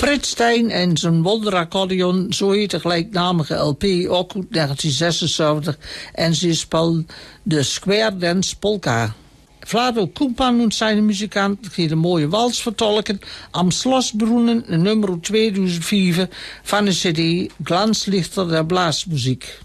Frits Stein en zijn wonderakkordeon, zo heet de gelijknamige LP, ook uit 1976. En ze speelt de Square Dance Polka. Vlado Koeman en zijn muzikant die de mooie wals vertolken am Slosbrunnen, nummer 2004 van de CD Glanslichter der Blaasmuziek.